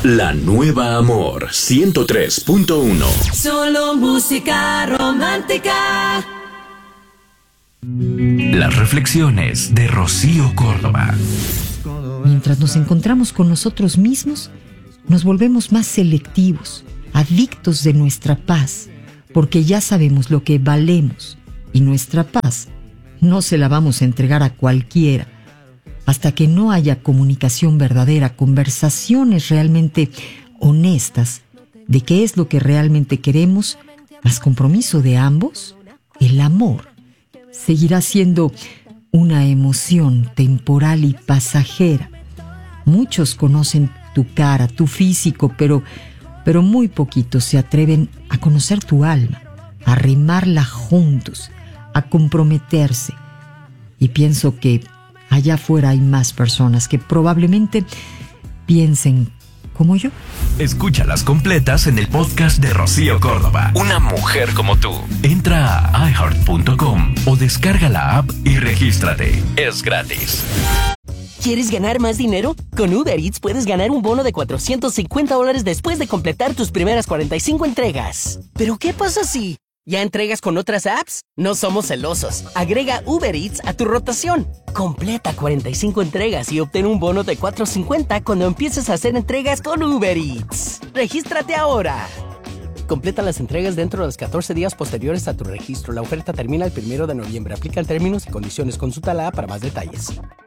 La Nueva Amor 103.1. Solo música romántica. Las reflexiones de Rocío Córdoba. Mientras nos encontramos con nosotros mismos, nos volvemos más selectivos, adictos de nuestra paz, porque ya sabemos lo que valemos y nuestra paz no se la vamos a entregar a cualquiera. Hasta que no haya comunicación verdadera, conversaciones realmente honestas de qué es lo que realmente queremos, más compromiso de ambos, el amor seguirá siendo una emoción temporal y pasajera. Muchos conocen tu cara, tu físico, pero muy poquitos se atreven a conocer tu alma, a remarla juntos, a comprometerse. Y pienso que allá afuera hay más personas que probablemente piensen como yo. Escúchalas completas en el podcast de Rocío Córdoba. Una mujer como tú. Entra a iHeart.com o descarga la app y regístrate. Es gratis. ¿Quieres ganar más dinero? Con Uber Eats puedes ganar un bono de $450 después de completar tus primeras 45 entregas. ¿Pero qué pasa si ya entregas con otras apps? No somos celosos. Agrega Uber Eats a tu rotación. Completa 45 entregas y obtén un bono de $450 cuando empieces a hacer entregas con Uber Eats. ¡Regístrate ahora! Completa las entregas dentro de los 14 días posteriores a tu registro. La oferta termina el 1 de noviembre. Aplican términos y condiciones. Consulta la app para más detalles.